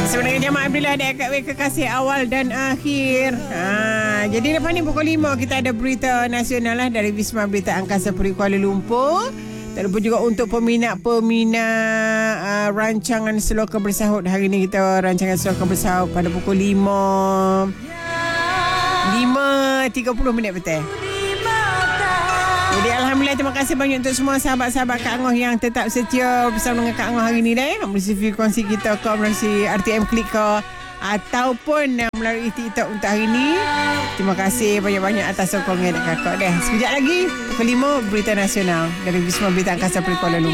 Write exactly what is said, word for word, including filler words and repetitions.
Sebenarnya jemaah Abdullah ada kat kekasih awal dan akhir. Ha, jadi lepas ni pukul lima kita ada berita nasional lah dari Wisma Berita Angkasa Puri Kuala Lumpur. Tak lupa juga untuk peminat-peminat uh, rancangan Seloka Bersahut. Hari ni kita rancangan Seloka Bersahut pada pukul lima tiga puluh minit betul. Jadi Alhamdulillah, terima kasih banyak untuk semua sahabat-sahabat Kak Angoh yang tetap setia bersama dengan Kak Angoh hari ni dah. Melalui frekuensi kita ke, melalui R T M Klik ke, ataupun uh, melalui TikTok untuk hari ni. Terima kasih banyak-banyak atas sokongan dan kakak dah. Sekejap lagi pukul lima berita nasional dari Wisma Berita Angkasa Puri Kuala Lumpur.